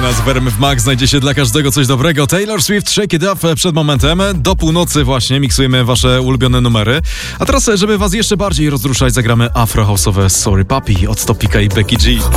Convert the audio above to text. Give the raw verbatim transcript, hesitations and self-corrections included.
nas w R M F Max znajdzie się dla każdego coś dobrego. Taylor Swift, Shake It Up przed momentem. Do północy właśnie miksujemy wasze ulubione numery. A teraz, żeby was jeszcze bardziej rozruszać, zagramy afro-house'owe Sorry Papi od Topika i Becky G.